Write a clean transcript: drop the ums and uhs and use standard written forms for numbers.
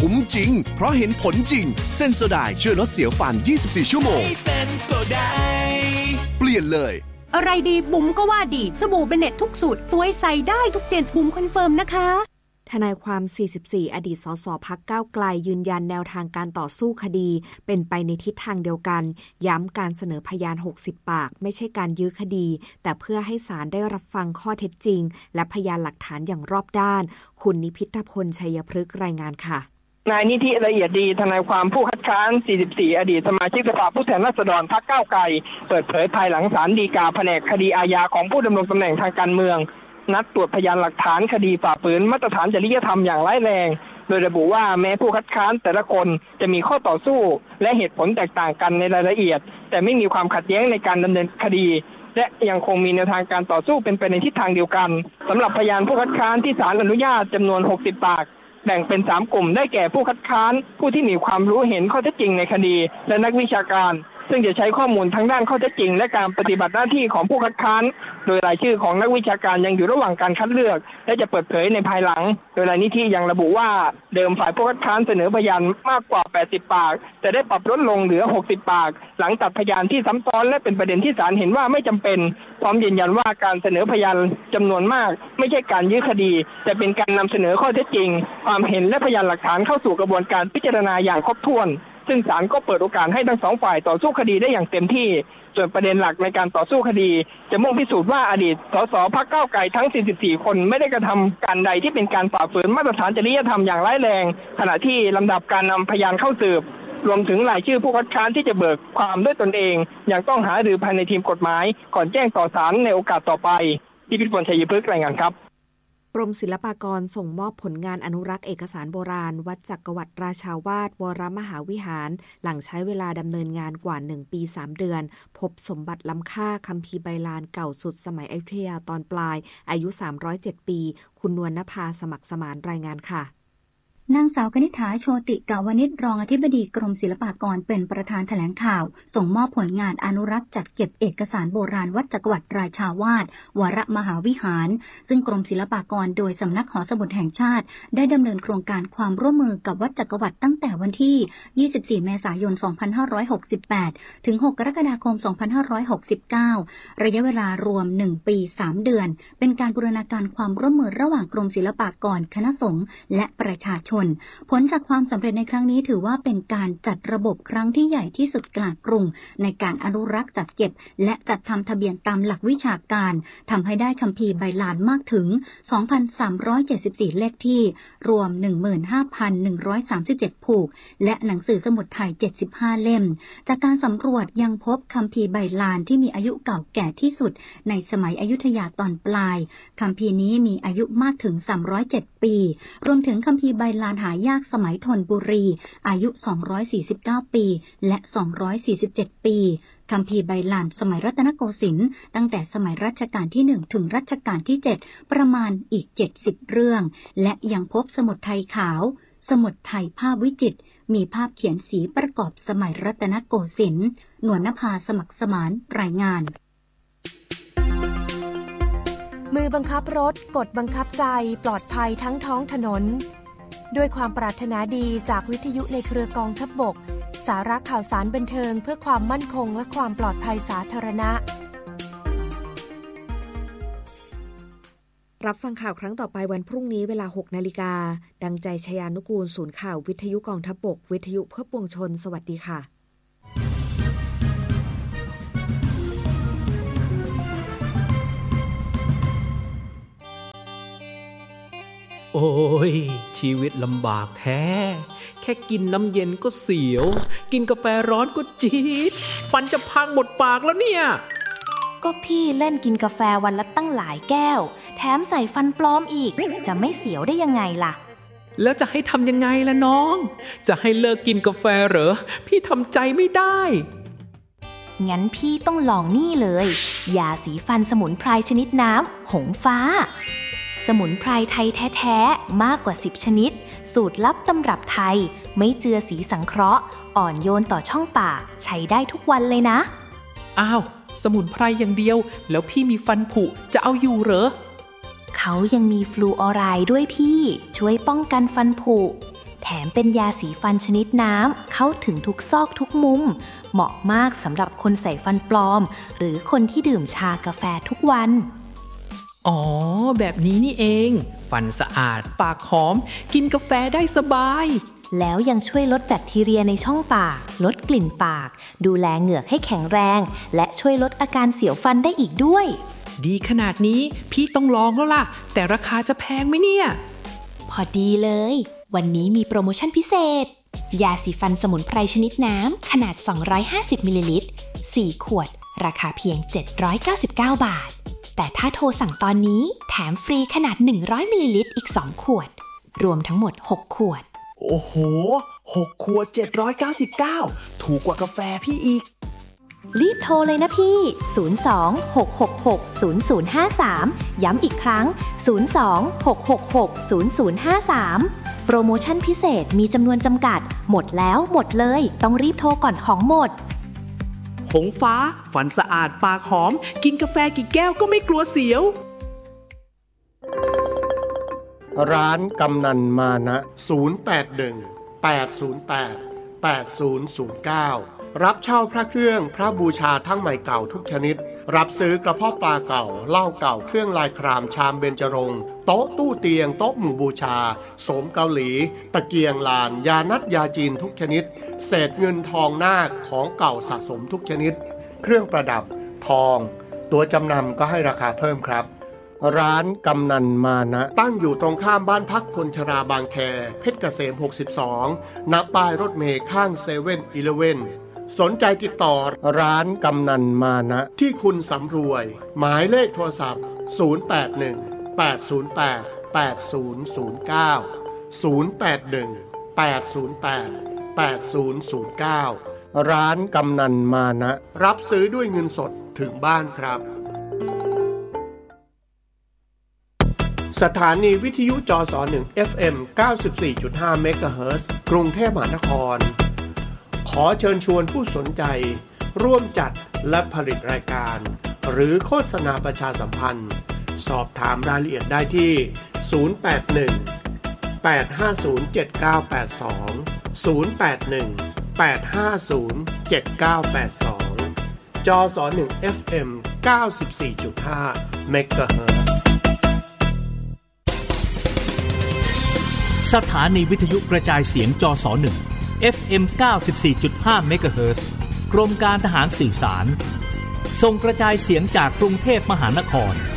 คุ้มจริงเพราะเห็นผลจริงเซนโซไดช่วยลดเสียวฟัน24ชั่วโมงเซนโซไดเปลี่ยนเลยอะไรดีบุ๋มก็ว่าดีสบู่เบเน็ตทุกสูตรสวยใส่ได้ทุกเจนบุ๋มคอนเฟิร์มนะคะทนายความ44อดีตสสพรรคก้าวไกลยืนยันแนวทางการต่อสู้คดีเป็นไปในทิศทางเดียวกันย้ำการเสนอพยาน60ปากไม่ใช่การยื้อคดีแต่เพื่อให้ศาลได้รับฟังข้อเท็จจริงและพยานหลักฐานอย่างรอบด้านคุณนิพิธพลชัยพฤกษ์รายงานค่ะนายนิธิละเอียดดีทนายความผู้คัดค้าน44อดีตสมาชิกสภาผู้แทนราษฎรพรรคก้าวไกลเปิดเผยภายหลังศาลฎีกาแผนกคดีอาญาของผู้ดำรงตำแหน่งทางการเมืองนัดตรวจพยานหลักฐานคดีฝ่าฝืนมาตรฐานจริยธรรมอย่างร้ายแรงโดยระบุว่าแม้ผู้คัดค้านแต่ละคนจะมีข้อต่อสู้และเหตุผลแตกต่างกันในรายละเอียดแต่ไม่มีความขัดแย้งในการดำเนินคดีและยังคงมีแนวทางการต่อสู้เป็นไปในทิศทางเดียวกันสำหรับพยานผู้คัดค้านที่ศาลอนุญาตจำนวน60ปากแบ่งเป็น3กลุ่มได้แก่ผู้คัดค้านผู้ที่มีความรู้เห็นข้อเท็จจริงในคดีและนักวิชาการซึ่งจะใช้ข้อมูลทั้งด้านข้อเท็จจริงและการปฏิบัติหน้าที่ของผู้คัดค้านโดยรายชื่อของนักวิชาการยังอยู่ระหว่างการคัดเลือกและจะเปิดเผยในภายหลังโดยรายนิธิยังระบุว่าเดิมฝ่ายผู้คัดค้านเสนอพยานมากกว่า80ปากแต่ได้ปรับลดลงเหลือ60ปากหลังตัดพยานที่ซ้ำซ้อนและเป็นประเด็นที่ศาลเห็นว่าไม่จำเป็นพร้อมยืนยันว่าการเสนอพยานจำนวนมากไม่ใช่การยื้อคดีแต่เป็นการนำเสนอข้อเท็จจริงความเห็นและพยานหลักฐานเข้าสู่กระบวนการพิจารณาอย่างครบถ้วนซึ่งศาลก็เปิดโอกาสให้ทั้งสองฝ่ายต่อสู้คดีได้อย่างเต็มที่ส่วนประเด็นหลักในการต่อสู้คดีจะมุ่งพิสูจน์ว่าอดีตสสพรรคก้าวไกลทั้ง44คนไม่ได้กระทำการใดที่เป็นการฝ่าฝืนมาตรฐานจริยธรรมอย่างร้ายแรงขณะที่ลำดับการนำพยานเข้าสืบรวมถึงรายชื่อผู้คัดค้านที่จะเบิกความด้วยตนเองยังต้องหารือภายในทีมกฎหมายก่อนแจ้งต่อศาลในโอกาสต่อไปนิพิธพลชัยพฤกษ์รายงานครับกรมศิลปากรส่งมอบผลงานอนุรักษ์เอกสารโบราณวัดจักรวรรดิราชาวาสวรมหาวิหารหลังใช้เวลาดำเนินงานกว่า1ปี3เดือนพบสมบัติล้ำค่าคัมภีร์ใบลานเก่าสุดสมัยอยุธยาตอนปลายอายุ307ปีคุณนวลนภาสมัครสมานรายงานค่ะนางสาวกนิษฐาโชติกาวนิชรองอธิบดีกรมศิลปากรเป็นประธานแถลงข่าวส่งมอบผลงานอนุรักษ์จัดเก็บเอกสารโบราณวัดจักรวรรดิราชาวาสวรมหาวิหารซึ่งกรมศิลปากรโดยสำนักหอสมุดแห่งชาติได้ดำเนินโครงการความร่วมมือกับวัดจักรวรรดิตั้งแต่วันที่24เมษายน2568ถึง6กรกฎาคม2569ระยะเวลารวม1ปี3เดือนเป็นการบูรณาการความร่วมมือระหว่างกรมศิลปากรคณะสงฆ์และประชาชนผลจากความสำเร็จในครั้งนี้ถือว่าเป็นการจัดระบบครั้งที่ใหญ่ที่สุดกลางกรุงในการอนุรักษ์จัดเก็บและจัดทำทะเบียนตามหลักวิชาการทำให้ได้คัมภีร์ใบลานมากถึง 2,374 เลขที่รวม 15,137 ผูกและหนังสือสมุดไทย75เล่มจากการสำรวจยังพบคัมภีร์ใบลานที่มีอายุเก่าแก่ที่สุดในสมัยอยุธยาตอนปลายคัมภีร์นี้มีอายุมากถึง307ปีรวมถึงคัมภีร์ใบลานหายากสมัยธนบุรีอายุ249ปีและ247ปีคัมภีร์ใบลานสมัยรัตนโกสินทร์ตั้งแต่สมัยรัชกาลที่1ถึงรัชกาลที่7ประมาณอีก70เรื่องและยังพบสมุดไทยขาวสมุดไทยภาพวิจิตรมีภาพเขียนสีประกอบสมัยรัตนโกสินทร์นวลนภาสมัครสมานรายงานมือบังคับรถกฎบังคับใจปลอดภัยทั้งท้องถนนด้วยความปรารถนาดีจากวิทยุในเครือกองทัพบกสาระข่าวสารบันเทิงเพื่อความมั่นคงและความปลอดภัยสาธารณะรับฟังข่าวครั้งต่อไปวันพรุ่งนี้เวลา 6 นาฬิกาดังใจชยานุกูลศูนย์ข่าววิทยุกองทัพบกวิทยุเพื่อปวงชนสวัสดีค่ะโอ้ยชีวิตลำบากแท้แค่กินน้ำเย็นก็เสียวกินกาแฟร้อนก็จี๊ดฟันจะพังหมดปากแล้วเนี่ยก็พี่เล่นกินกาแฟวันละตั้งหลายแก้วแถมใส่ฟันปลอมอีกจะไม่เสียวได้ยังไงล่ะแล้วจะให้ทำยังไงล่ะน้องจะให้เลิกกินกาแฟเหรอพี่ทำใจไม่ได้งั้นพี่ต้องลองนี่เลยยาสีฟันสมุนไพรชนิดน้ำหงฟ้าสมุนไพรไทยแท้ๆมากกว่า10ชนิดสูตรลับตำรับไทยไม่เจือสีสังเคราะห์อ่อนโยนต่อช่องปากใช้ได้ทุกวันเลยนะอ้าวสมุนไพรอย่างเดียวแล้วพี่มีฟันผุจะเอาอยู่เหรอเขายังมีฟลูออไรด์ด้วยพี่ช่วยป้องกันฟันผุแถมเป็นยาสีฟันชนิดน้ำเข้าถึงทุกซอกทุกมุมเหมาะมากสำหรับคนใส่ฟันปลอมหรือคนที่ดื่มชากาแฟทุกวันอ๋อแบบนี้นี่เองฟันสะอาดปากหอมกินกาแฟได้สบายแล้วยังช่วยลดแบคทีเรียในช่องปากลดกลิ่นปากดูแลเหงือกให้แข็งแรงและช่วยลดอาการเสียวฟันได้อีกด้วยดีขนาดนี้พี่ต้องลองแล้วล่ะแต่ราคาจะแพงไหมเนี่ยพอดีเลยวันนี้มีโปรโมชั่นพิเศษยาสีฟันสมุนไพรชนิดน้ำขนาด250มิลลิลิตร4ขวดราคาเพียง799 บาทแต่ถ้าโทรสั่งตอนนี้แถมฟรีขนาด100มิลลิลิตรอีก2ขวดรวมทั้งหมด6ขวดโอ้โห6ขวด799ถูกกว่ากาแฟพี่อีกรีบโทรเลยนะพี่02-666-0053ย้ำอีกครั้ง02-666-0053โปรโมชั่นพิเศษมีจำนวนจำกัดหมดแล้วหมดเลยต้องรีบโทรก่อนของหมดหงฟ้าฟันสะอาดปากหอมกินกาแฟกี่แก้วก็ไม่กลัวเสียวร้านกำนันมานะ081-808-8009รับเช่าพระเครื่องพระบูชาทั้งใหม่เก่าทุกชนิดรับซื้อกระเพาะปลาเก่าเหล้าเก่าเครื่องลายครามชามเบญจรงค์โต๊ะตู้เตียงโต๊ะหมู่บูชาโสมเกาหลีตะเกียงลานยานัดยาจีนทุกชนิดเศษเงินทองนาคของเก่าสะสมทุกชนิดเครื่องประดับทองตัวจำนำก็ให้ราคาเพิ่มครับร้านกำนันมานะตั้งอยู่ตรงข้ามบ้านพักคนชราบางแคเพชรเกษม62ณป้ายรถเมล์ข้าง7-Elevenสนใจติดต่อร้านกำนันมานะที่คุณสำรวยหมายเลขโทรศัพท์081-808-8009 ร้านกำนันมานะรับซื้อด้วยเงินสดถึงบ้านครับสถานีวิทยุจส1 FM 94.5 เมกะเฮิรตซ์กรุงเทพมหานครขอเชิญชวนผู้สนใจร่วมจัดและผลิตรายการหรือโฆษณาประชาสัมพันธ์สอบถามรายละเอียดได้ที่081-850-7982 081-850-7982 จส1 FM 94.5 เมกะเฮิรตซ์สถานีวิทยุกระจายเสียงจส1 FM 94.5 เมกะเฮิรตซ์กรมการทหารสื่อสารส่งกระจายเสียงจากกรุงเทพมหานคร